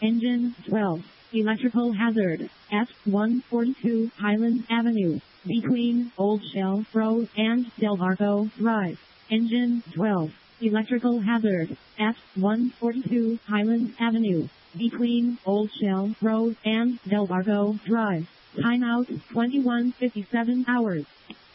Engine 12. Electrical hazard. F-142 Highland Avenue. Between Old Shell Road and Delmarco Drive. Engine 12. Electrical hazard. F-142 Highland Avenue. Between Old Shell Road and Delmarco Drive. Timeout 21:57 hours.